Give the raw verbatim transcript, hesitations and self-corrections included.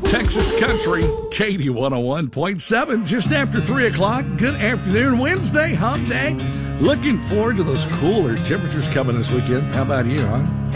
Texas Country, Katie one oh one point seven, just after three o'clock. Good afternoon, Wednesday, hump day. Looking forward to those cooler temperatures coming this weekend. How about you, huh?